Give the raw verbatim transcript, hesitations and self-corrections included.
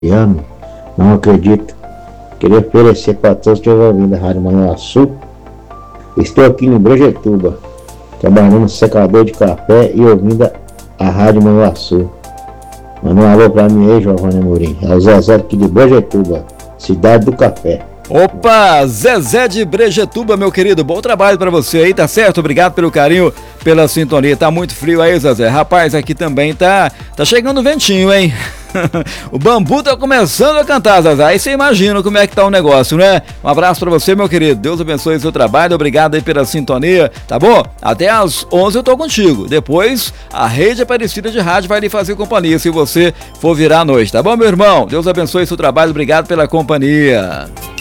Amo, não acredito. Queria oferecer para todos que estão ouvindo a Rádio Manhuaçu. Estou aqui em Brejetuba, trabalhando no secador de café e ouvindo a Rádio Manhuaçu. Manda um alô pra mim aí, Giovanni Amorim. É o Zezé aqui de Brejetuba, cidade do café. Opa, Zezé de Brejetuba, meu querido, bom trabalho pra você aí, tá certo? Obrigado pelo carinho, pela sintonia. Tá muito frio aí, Zezé. Rapaz, aqui também tá, tá chegando ventinho, hein? O bambu tá começando a cantar, Zezé. Aí você imagina como é que tá o negócio, né? Um abraço pra você, meu querido. Deus abençoe o seu trabalho. Obrigado aí pela sintonia, tá bom? Até às onze eu tô contigo. Depois, a Rede Aparecida de Rádio vai lhe fazer companhia se você for virar à noite, tá bom, meu irmão? Deus abençoe o seu trabalho. Obrigado pela companhia.